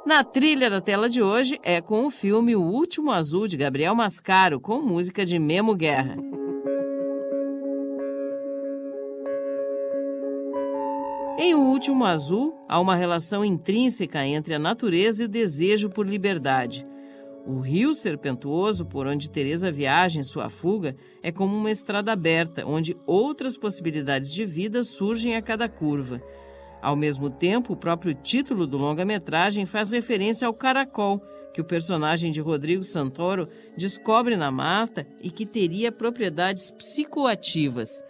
Na trilha da tela de hoje é com o filme O Último Azul, de Gabriel Mascaro, com música de Memo Guerra. Em O Último Azul, há uma relação intrínseca entre a natureza e o desejo por liberdade. O rio serpentuoso por onde Teresa viaja em sua fuga é como uma estrada aberta, onde outras possibilidades de vida surgem a cada curva. Ao mesmo tempo, o próprio título do longa-metragem faz referência ao caracol, que o personagem de Rodrigo Santoro descobre na mata e que teria propriedades psicoativas.